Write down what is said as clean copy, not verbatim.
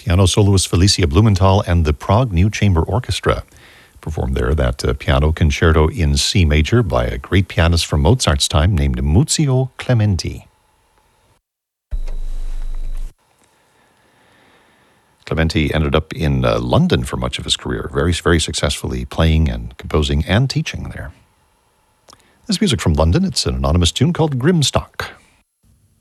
Piano soloist Felicia Blumenthal and the Prague New Chamber Orchestra performed there that piano concerto in C major by a great pianist from Mozart's time named Muzio Clementi. Clementi ended up in London for much of his career, very, very successfully playing and composing and teaching there. This music from London, it's an anonymous tune called Grimstock.